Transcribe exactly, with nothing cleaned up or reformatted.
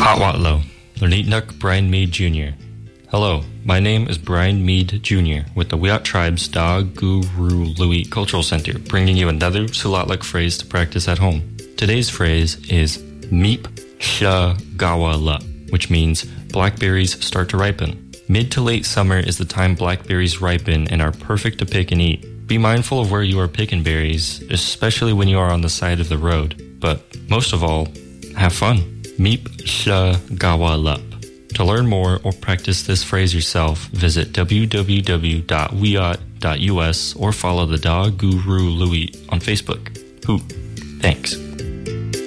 Hawatlo, Lunitnuk Brian Mead Junior Hello, my name is Brian Mead Junior with the Wiyot Tribe's Da Guru Lui Cultural Center, bringing you another Tsulatluk phrase to practice at home. Today's phrase is Meep Sha Gawala, which means blackberries start to ripen. Mid to late summer is the time blackberries ripen and are perfect to pick and eat. Be mindful of where you are picking berries, especially when you are on the side of the road. But most of all, have fun. Meep Sha Gawala. To learn more or practice this phrase yourself, visit w w w dot wiyot dot u s or follow the Da Guru Lui on Facebook. Who? Thanks.